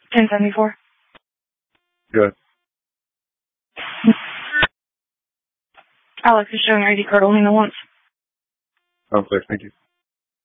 1074. Good. Alex is showing your ID card only the once. Oh, clear. Thank you.